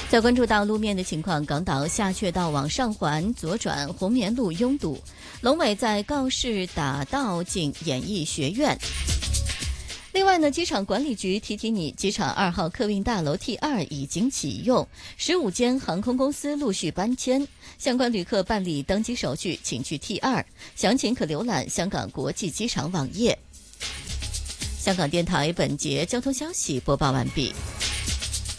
再关注到路面的情况，港岛下阙道往上环左转红棉路拥堵，龙尾在告士打道近演艺学院。另外呢，机场管理局提提你，机场2号客运大楼 T2 已经启用，15间航空公司陆续搬迁，相关旅客办理登机手续请去 T2， 详情可浏览香港国际机场网页。香港电台本节交通消息播报完毕。